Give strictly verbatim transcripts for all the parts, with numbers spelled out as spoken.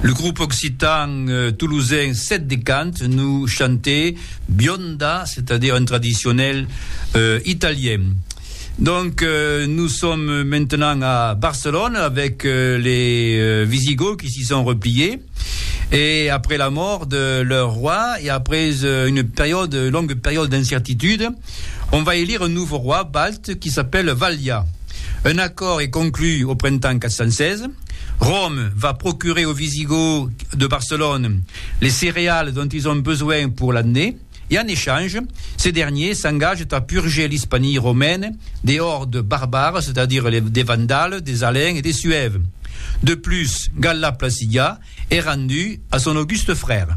Le groupe occitan euh, toulousain Sept Décantes nous chantait Bionda, c'est-à-dire un traditionnel euh, italien. Donc euh, nous sommes maintenant à Barcelone avec euh, les euh, Visigoths qui s'y sont repliés. Et après la mort de leur roi et après euh, une période, longue période d'incertitude, on va élire un nouveau roi balte qui s'appelle Valia. Un accord est conclu au printemps quatre cent seize. Rome va procurer aux Visigoths de Barcelone les céréales dont ils ont besoin pour l'année. Et en échange, ces derniers s'engagent à purger l'Hispanie romaine des hordes barbares, c'est-à-dire les, des Vandales, des Alains et des Suèves. De plus, Galla Placidia est rendue à son auguste frère.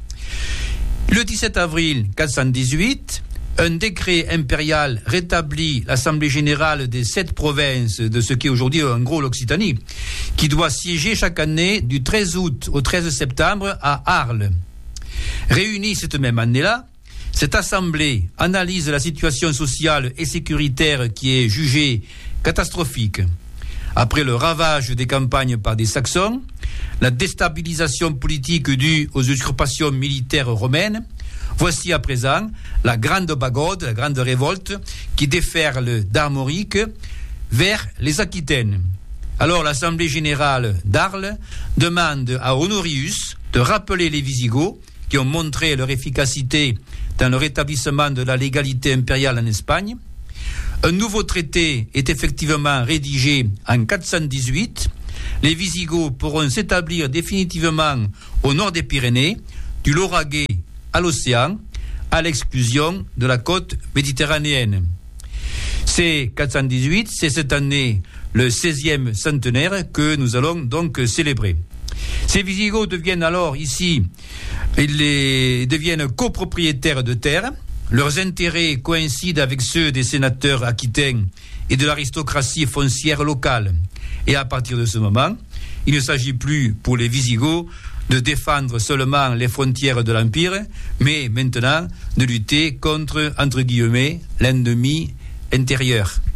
Le dix-sept avril quatre cent dix-huit, un décret impérial rétablit l'Assemblée générale des sept provinces de ce qui est aujourd'hui en gros l'Occitanie, qui doit siéger chaque année du treize août au treize septembre à Arles. Réunie cette même année-là, cette assemblée analyse la situation sociale et sécuritaire qui est jugée catastrophique. Après le ravage des campagnes par des Saxons, la déstabilisation politique due aux usurpations militaires romaines, voici à présent la grande bagode, la grande révolte qui déferle d'Armorique vers les Aquitaines. Alors l'Assemblée générale d'Arles demande à Honorius de rappeler les Visigoths qui ont montré leur efficacité dans le rétablissement de la légalité impériale en Espagne. Un nouveau traité est effectivement rédigé en quatre cent dix-huit. Les Visigoths pourront s'établir définitivement au nord des Pyrénées, du Lauragais à l'océan, à l'exclusion de la côte méditerranéenne. C'est quatre cent dix-huit, c'est cette année le seizième centenaire que nous allons donc célébrer. Ces Visigoths deviennent alors ici, ils les deviennent copropriétaires de terres. Leurs intérêts coïncident avec ceux des sénateurs aquitains et de l'aristocratie foncière locale. Et à partir de ce moment, il ne s'agit plus pour les Visigoths de défendre seulement les frontières de l'Empire, mais maintenant de lutter contre, entre guillemets, l'ennemi intérieur.